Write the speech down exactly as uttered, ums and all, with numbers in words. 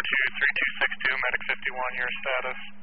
two three two six two, medic fifty-one, your status.